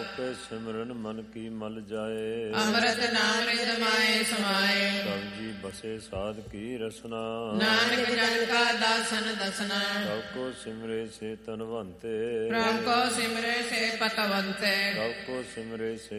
ਸਭ ਕੇ ਸਿਮਰਨ ਮਨ ਕੀ ਮਲ ਜਾਏ। ਅੰਮ੍ਰਿਤ ਨਾਮ ਰਿਦ ਮਾਏ ਸਮਾਏ। ਸਭ ਜੀ ਬਸੇ ਸਾਧ ਕੀ ਰਸਨਾ। ਨਾਨਕ ਜਨ ਕਾ ਦਾਸਨ ਦਸਨਾ। ਸਭ ਕੋ ਸਿਮਰੇ ਸੇ ਤਨਵੰਤੇ। ਪ੍ਰਭ ਕੋ ਸਿਮਰੇ ਸੇ ਪਤਵੰਤੇ। ਸਭ ਕੋ ਸਿਮਰੇ ਸੇ